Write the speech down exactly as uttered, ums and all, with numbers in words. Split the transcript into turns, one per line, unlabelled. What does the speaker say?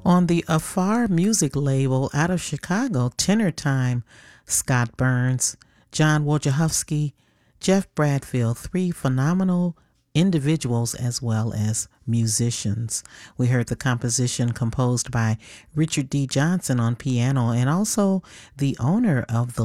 On the Afar Music label out of Chicago, Tenor Time, Scott Burns, John Wojciechowski, Jeff Bradfield, three phenomenal individuals as well as musicians. We heard the composition composed by Richard D. Johnson on piano and also the owner of the